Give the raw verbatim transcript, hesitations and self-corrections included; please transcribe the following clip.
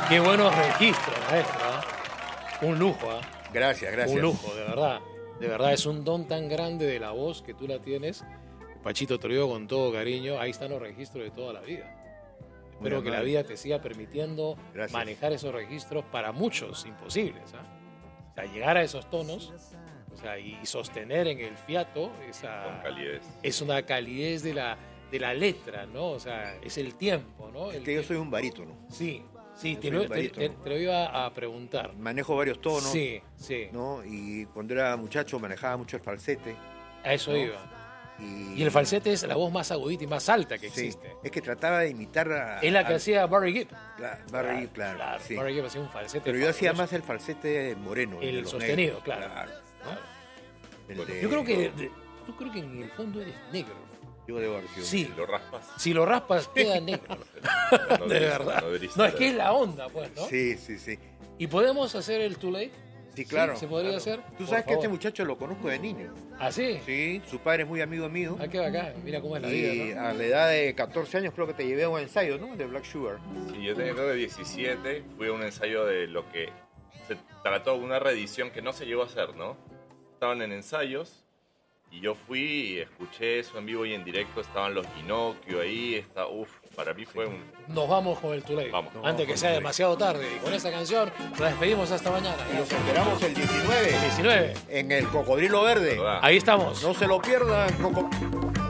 Qué buenos registros, maestro. ¿eh? Un lujo, ¿eh? Gracias, gracias. Un lujo, de verdad. De verdad, es un don tan grande de la voz que tú la tienes. Pachito, te lo digo con todo cariño. Ahí están los registros de toda la vida. Espero Muy que la amable. vida te siga permitiendo Gracias. manejar esos registros para muchos imposibles. ¿eh? O sea, llegar a esos tonos, o sea, y sostener en el fiato esa Con calidez. es una calidez de la de la letra, ¿no? O sea, es el tiempo, ¿no? Es El que yo tie- soy un barítono. Sí, sí, Yo te soy lo, un te- barítono. te- te lo iba a preguntar. Manejo varios tonos, Sí, sí, ¿no? Y cuando era muchacho manejaba mucho el falsete. a eso ¿no? iba. Y, Y el falsete es la voz más agudita y más alta que sí, existe. es que trataba de imitar a... Es la que a- hacía Barry Gibb. la- Barry, claro, claro, sí. Barry Gibb hacía un falsete. Pero yo hacía fabuloso. más el falsete moreno. El de los sostenido, negros, claro. ¿no? El de- Yo creo que de- tú creo que en el fondo eres negro. Yo debo haber sido. Sí. Lo raspas. Si lo raspas queda negro. No De debería- verdad. no debería No, es ser. que es la onda, pues, ¿no? Sí, sí, sí. ¿Y podemos hacer el Too Late? Sí, claro. ¿Se podría claro. hacer? Tú Por sabes que este favor. muchacho lo conozco de niño. ¿Ah, sí? Sí, su padre es muy amigo mío. Ah, qué bacán. Mira cómo es la Y vida, ¿no? a la edad de catorce años creo que te llevé a un ensayo, ¿no? De Black Sugar. Y yo tenía creo que diecisiete, fui a un ensayo de lo que se trató de una reedición que no se llegó a hacer, ¿no? Estaban en ensayos y yo fui y escuché eso en vivo y en directo, estaban los Ginocchio ahí, está, uf, para mí fue un... Nos vamos con el Too Late. Vamos. Antes que con sea el Too Late. demasiado tarde. Y con esta canción nos despedimos hasta mañana. Y los esperamos el diecinueve diecinueve. en el Cocodrilo Verde. ¿verdad? Ahí estamos. No se lo pierdan, Coco.